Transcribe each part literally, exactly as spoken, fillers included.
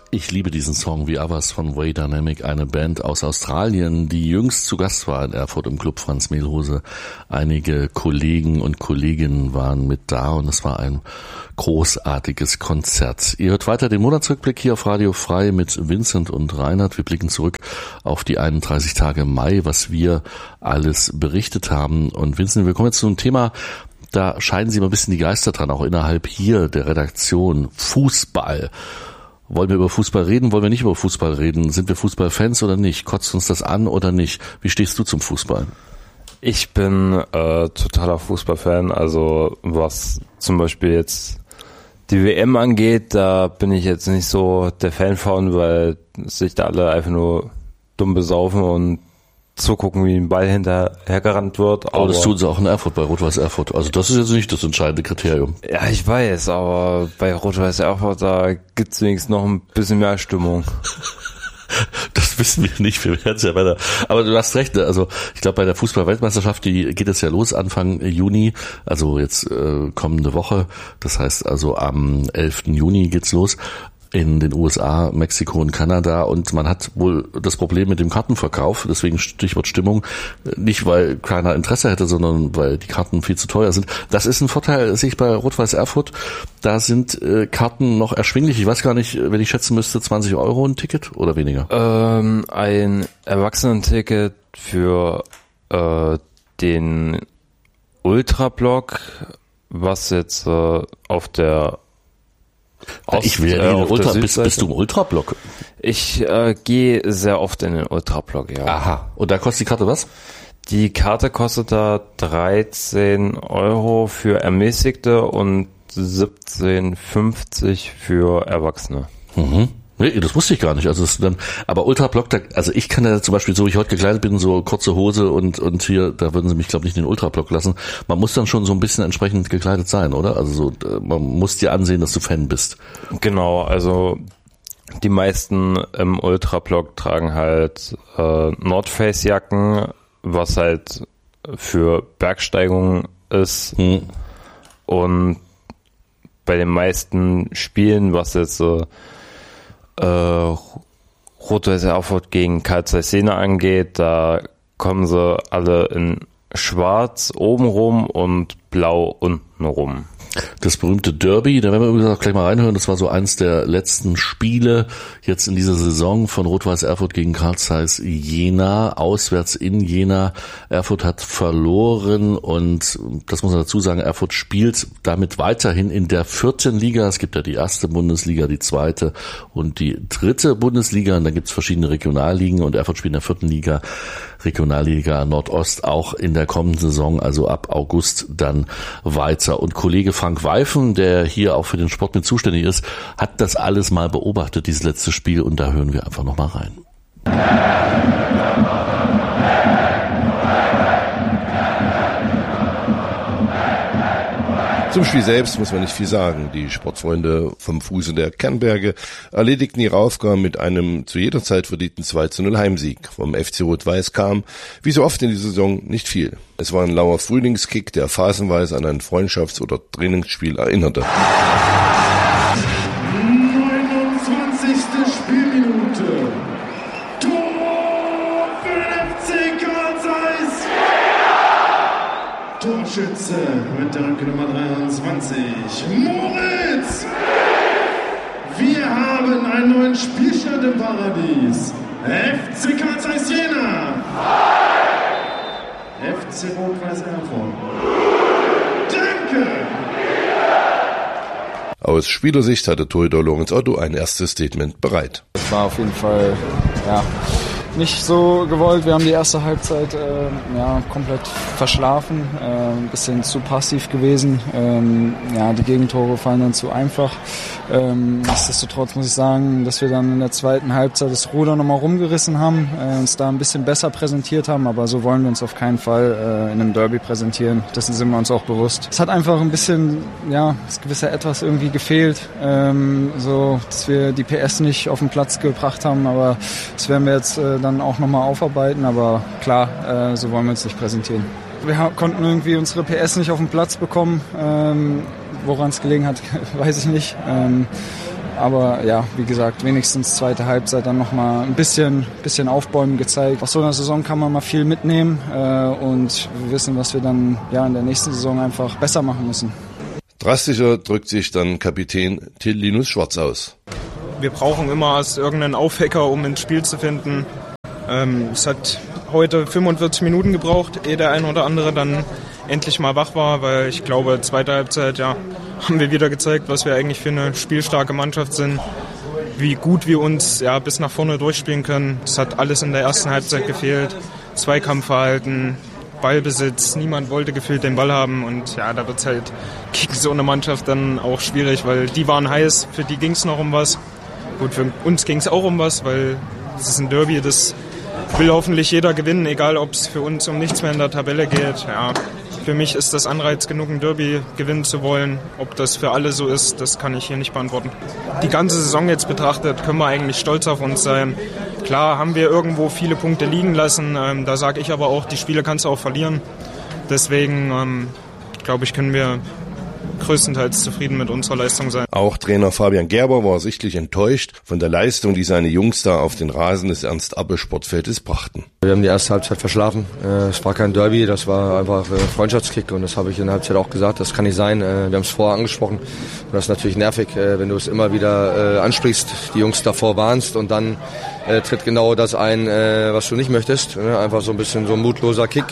Ich liebe diesen Song wie Others von Way Dynamic, eine Band aus Australien, die jüngst zu Gast war in Erfurt im Club Franz Mehlhose. Einige Kollegen und Kolleginnen waren mit da und es war ein großartiges Konzert. Ihr hört weiter den Monatsrückblick hier auf Radio Frei mit Vincent und Reinhard. Wir blicken zurück auf die einunddreißig Tage Mai, was wir alles berichtet haben. Und Vincent, wir kommen jetzt zu einem Thema, da scheiden sich immer ein bisschen die Geister dran, auch innerhalb hier der Redaktion. Fußball. Wollen wir über Fußball reden? Wollen wir nicht über Fußball reden? Sind wir Fußballfans oder nicht? Kotzt uns das an oder nicht? Wie stehst du zum Fußball? Ich bin äh, totaler Fußballfan. Also was zum Beispiel jetzt die W M angeht, da bin ich jetzt nicht so der Fan von, weil sich da alle einfach nur dumm besaufen und zugucken, wie ein Ball hinterhergerannt wird. Aber, aber das tun sie auch in Erfurt, bei Rot-Weiß Erfurt. Also das ist jetzt nicht das entscheidende Kriterium. Ja, ich weiß, aber bei Rot-Weiß Erfurt, da gibt's wenigstens noch ein bisschen mehr Stimmung. Das wissen wir nicht, wir werden es ja weiter. Aber du hast recht, also ich glaube bei der Fußball-Weltmeisterschaft, die geht es ja los Anfang Juni, also jetzt äh, kommende Woche. Das heißt also am elften Juni geht's los. In den U S A, Mexiko und Kanada, und man hat wohl das Problem mit dem Kartenverkauf, deswegen Stichwort Stimmung, nicht weil keiner Interesse hätte, sondern weil die Karten viel zu teuer sind. Das ist ein Vorteil, sehe ich bei Rot-Weiß Erfurt, da sind äh, Karten noch erschwinglich, ich weiß gar nicht, wenn ich schätzen müsste, zwanzig Euro ein Ticket oder weniger? Ähm, ein Erwachsenenticket für äh, den Ultrablock, was jetzt äh, auf der Ost, ich will ja äh, nicht Ultra, bist, bist du im Ultrablock? Ich äh, gehe sehr oft in den Ultrablock, ja. Aha. Und da kostet die Karte was? Die Karte kostet da dreizehn Euro für Ermäßigte und siebzehn fünfzig für Erwachsene. Mhm. Nee, das wusste ich gar nicht. Also es ist dann, aber Ultrablock, da, also ich kann ja zum Beispiel, so wie ich heute gekleidet bin, so kurze Hose und und hier, da würden sie mich glaube ich nicht in den Ultrablock lassen. Man muss dann schon so ein bisschen entsprechend gekleidet sein, oder? Also so, man muss dir ansehen, dass du Fan bist. Genau, also die meisten im Ultrablock tragen halt äh, North Face Jacken, was halt für Bergsteigung ist. Hm. Und bei den meisten Spielen, was jetzt so Äh, Rot-Weiß Erfurt gegen Carl Zeiss Jena angeht, da kommen sie alle in schwarz obenrum und blau untenrum. Das berühmte Derby, da werden wir übrigens auch gleich mal reinhören, das war so eins der letzten Spiele jetzt in dieser Saison von Rot-Weiß Erfurt gegen Carl Zeiss Jena, auswärts in Jena. Erfurt hat verloren und das muss man dazu sagen, Erfurt spielt damit weiterhin in der vierten Liga. Es gibt ja die erste Bundesliga, die zweite und die dritte Bundesliga und da gibt es verschiedene Regionalligen und Erfurt spielt in der vierten Liga, Regionalliga Nordost auch in der kommenden Saison, also ab August dann weiter. Und Kollege Frank Weifen, der hier auch für den Sport mit zuständig ist, hat das alles mal beobachtet, dieses letzte Spiel, und da hören wir einfach noch mal rein. Zum Spiel selbst muss man nicht viel sagen. Die Sportfreunde vom Fuße der Kernberge erledigten ihre Aufgaben mit einem zu jeder Zeit verdienten zwei zu null Heimsieg. Vom F C Rot-Weiß kam, wie so oft in dieser Saison, nicht viel. Es war ein lauer Frühlingskick, der phasenweise an ein Freundschafts- oder Trainingsspiel erinnerte. neunundzwanzigste Spielminute. Tor für den F C Carl Zeiss. Torschütze mit der Rücke Nummer dreiundzwanzig, Moritz! Wir haben einen neuen Spielstand im Paradies. F C Carl Zeiss Jena. F C Rot-Weiß Erfurt. Danke! Aus Spielersicht hatte Torhüter Lorenz Otto ein erstes Statement bereit. Es war auf jeden Fall, ja, nicht so gewollt. Wir haben die erste Halbzeit äh, ja, komplett verschlafen, äh, ein bisschen zu passiv gewesen. Ähm, ja, die Gegentore fallen dann zu einfach. Ähm, nichtsdestotrotz muss ich sagen, dass wir dann in der zweiten Halbzeit das Ruder nochmal rumgerissen haben, äh, uns da ein bisschen besser präsentiert haben, aber so wollen wir uns auf keinen Fall äh, in einem Derby präsentieren. Dessen sind wir uns auch bewusst. Es hat einfach ein bisschen, ja, das gewisse Etwas irgendwie gefehlt, ähm, so, dass wir die P S nicht auf den Platz gebracht haben, aber das werden wir jetzt äh, dann auch nochmal aufarbeiten, aber klar, äh, so wollen wir uns nicht präsentieren. Wir ha- konnten irgendwie unsere P S nicht auf den Platz bekommen, ähm, woran es gelegen hat, weiß ich nicht. Ähm, aber ja, wie gesagt, wenigstens zweite Halbzeit dann nochmal ein bisschen, bisschen Aufbäumen gezeigt. Aus so einer Saison kann man mal viel mitnehmen äh, und wir wissen, was wir dann ja in der nächsten Saison einfach besser machen müssen. Drastischer drückt sich dann Kapitän Till Linus Schwarz aus. Wir brauchen immer irgendeinen Aufwecker, um ins Spiel zu finden. Ähm, es hat heute fünfundvierzig Minuten gebraucht, ehe der eine oder andere dann endlich mal wach war, weil ich glaube, zweite Halbzeit, ja, haben wir wieder gezeigt, was wir eigentlich für eine spielstarke Mannschaft sind, wie gut wir uns ja bis nach vorne durchspielen können. Es hat alles in der ersten Halbzeit gefehlt. Zweikampfverhalten, Ballbesitz, niemand wollte gefühlt den Ball haben und ja, da wird es halt gegen so eine Mannschaft dann auch schwierig, weil die waren heiß, für die ging es noch um was. Gut, für uns ging es auch um was, weil es ist ein Derby, das will hoffentlich jeder gewinnen, egal ob es für uns um nichts mehr in der Tabelle geht. Ja, für mich ist das Anreiz genug, ein Derby gewinnen zu wollen. Ob das für alle so ist, das kann ich hier nicht beantworten. Die ganze Saison jetzt betrachtet, können wir eigentlich stolz auf uns sein. Klar haben wir irgendwo viele Punkte liegen lassen, ähm, da sage ich aber auch, die Spiele kannst du auch verlieren. Deswegen, ähm, glaube ich, können wir größtenteils zufrieden mit unserer Leistung sein. Auch Trainer Fabian Gerber war sichtlich enttäuscht von der Leistung, die seine Jungs da auf den Rasen des Ernst-Abbe-Sportfeldes brachten. Wir haben die erste Halbzeit verschlafen. Es war kein Derby, das war einfach ein Freundschaftskick und das habe ich in der Halbzeit auch gesagt, das kann nicht sein. Wir haben es vorher angesprochen und das ist natürlich nervig, wenn du es immer wieder ansprichst, die Jungs davor warnst und dann tritt genau das ein, was du nicht möchtest. Einfach so ein bisschen so ein mutloser Kick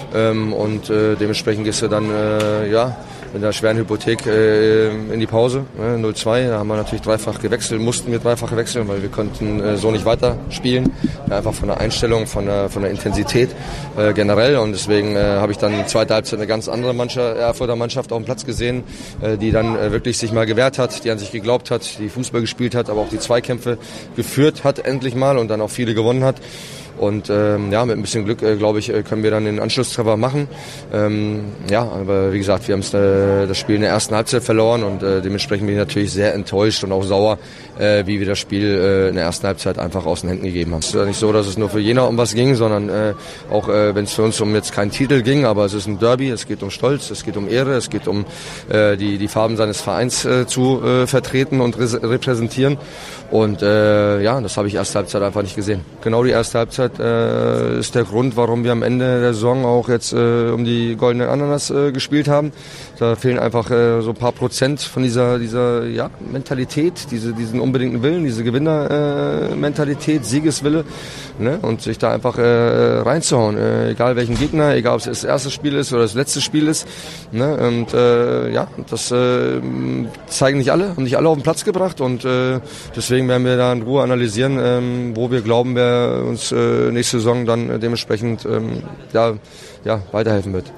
und dementsprechend gehst du dann, ja, mit einer schweren Hypothek äh, in die Pause, ne, null zwei, da haben wir natürlich dreifach gewechselt, mussten wir dreifach wechseln, weil wir konnten äh, so nicht weiterspielen, ja, einfach von der Einstellung, von der, von der Intensität äh, generell und deswegen äh, habe ich dann in zweiter Halbzeit eine ganz andere Mannschaft, Erfurter Mannschaft auf dem Platz gesehen, äh, die dann äh, wirklich sich mal gewehrt hat, die an sich geglaubt hat, die Fußball gespielt hat, aber auch die Zweikämpfe geführt hat endlich mal und dann auch viele gewonnen hat. Und ähm, ja, mit ein bisschen Glück, äh, glaube ich, äh, können wir dann den Anschlusstreffer machen. Ähm, ja, aber wie gesagt, wir haben äh, das Spiel in der ersten Halbzeit verloren und äh, dementsprechend bin ich natürlich sehr enttäuscht und auch sauer, äh, wie wir das Spiel äh, in der ersten Halbzeit einfach aus den Händen gegeben haben. Es ist ja nicht so, dass es nur für Jena um was ging, sondern äh, auch äh, wenn es für uns um jetzt keinen Titel ging, aber es ist ein Derby, es geht um Stolz, es geht um Ehre, es geht um äh, die, die Farben seines Vereins äh, zu äh, vertreten und re- repräsentieren. Und äh, ja, das habe ich erste Halbzeit einfach nicht gesehen. Genau die erste Halbzeit äh, ist der Grund, warum wir am Ende der Saison auch jetzt äh, um die goldene Ananas äh, gespielt haben. Da fehlen einfach äh, so ein paar Prozent von dieser dieser ja, Mentalität, diese, diesen unbedingten Willen, diese Gewinnermentalität, äh, Siegeswille, ne? Und sich da einfach äh, reinzuhauen, äh, egal welchen Gegner, egal ob es das erste Spiel ist oder das letzte Spiel ist. Ne? Und äh, ja, das äh, zeigen nicht alle, haben nicht alle auf den Platz gebracht und äh, deswegen werden wir da in Ruhe analysieren, ähm, wo wir glauben, wer uns äh, nächste Saison dann äh, dementsprechend ähm, ja, ja, weiterhelfen wird.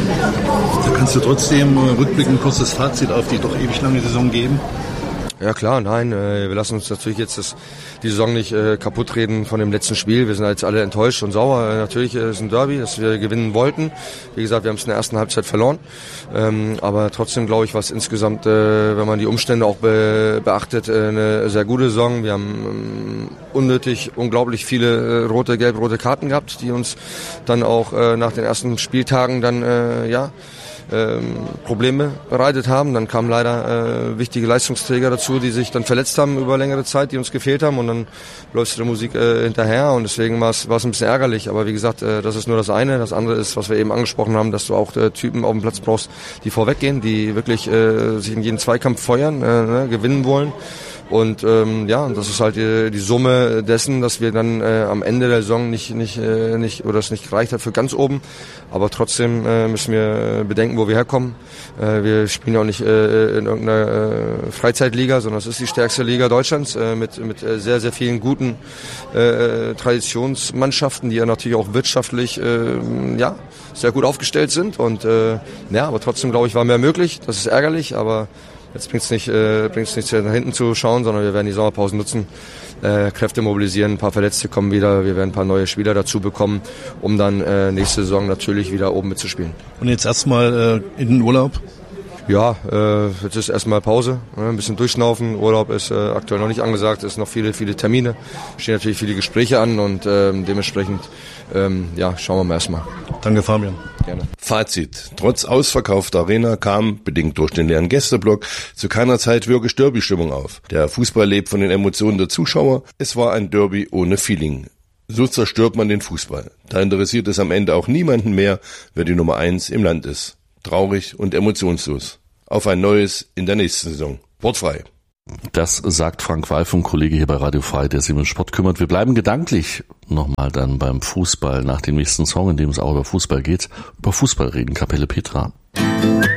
Da kannst du trotzdem äh, rückblickend ein kurzes Fazit auf die doch ewig lange Saison geben? Ja klar, nein, äh, wir lassen uns natürlich jetzt das, die Saison nicht äh, kaputt reden von dem letzten Spiel. Wir sind jetzt alle enttäuscht und sauer. Äh, natürlich äh, ist ein Derby, das wir gewinnen wollten. Wie gesagt, wir haben es in der ersten Halbzeit verloren. Ähm, aber trotzdem glaube ich, was insgesamt, äh, wenn man die Umstände auch be- beachtet, äh, eine sehr gute Saison. Wir haben ähm, unnötig, unglaublich viele äh, rote, gelb-rote Karten gehabt, die uns dann auch äh, nach den ersten Spieltagen dann, äh, ja, Ähm, Probleme bereitet haben. Dann kamen leider äh, wichtige Leistungsträger dazu, die sich dann verletzt haben über längere Zeit, die uns gefehlt haben und dann läuft der Musik äh, hinterher und deswegen war es ein bisschen ärgerlich. Aber wie gesagt, äh, das ist nur das eine. Das andere ist, was wir eben angesprochen haben, dass du auch äh, Typen auf dem Platz brauchst, die vorweggehen, die wirklich äh, sich in jeden Zweikampf feuern, äh, ne, gewinnen wollen. Und ähm, ja, das ist halt die, die Summe dessen, dass wir dann äh, am Ende der Saison nicht nicht äh, nicht oder es nicht gereicht hat für ganz oben, aber trotzdem äh, müssen wir bedenken, wo wir herkommen. Äh, wir spielen ja auch nicht äh, in irgendeiner äh, Freizeitliga, sondern es ist die stärkste Liga Deutschlands äh, mit mit äh, sehr sehr vielen guten äh, Traditionsmannschaften, die ja natürlich auch wirtschaftlich äh, ja sehr gut aufgestellt sind und äh, ja, aber trotzdem glaube ich war mehr möglich. Das ist ärgerlich, aber jetzt bringt es nicht, äh, bringt's nicht nach hinten zu schauen, sondern wir werden die Sommerpause nutzen, äh, Kräfte mobilisieren, ein paar Verletzte kommen wieder, wir werden ein paar neue Spieler dazu bekommen, um dann äh, nächste Saison natürlich wieder oben mitzuspielen. Und jetzt erstmal äh, in den Urlaub? Ja, äh, jetzt ist erstmal Pause, ne, ein bisschen durchschnaufen. Urlaub ist äh, aktuell noch nicht angesagt, es sind noch viele, viele Termine, stehen natürlich viele Gespräche an und ähm, dementsprechend ähm, ja, schauen wir mal erstmal. Danke, Fabian. Gerne. Fazit. Trotz ausverkaufter Arena kam, bedingt durch den leeren Gästeblock, zu keiner Zeit wirklich Derby-Stimmung auf. Der Fußball lebt von den Emotionen der Zuschauer. Es war ein Derby ohne Feeling. So zerstört man den Fußball. Da interessiert es am Ende auch niemanden mehr, wer die Nummer eins im Land ist. Traurig und emotionslos. Auf ein neues in der nächsten Saison. Wortfrei. Das sagt Frank Walfung, Kollege hier bei Radio Frei, der sich um den Sport kümmert. Wir bleiben gedanklich nochmal dann beim Fußball nach dem nächsten Song, in dem es auch über Fußball geht. Über Fußball reden, Kapelle Petra.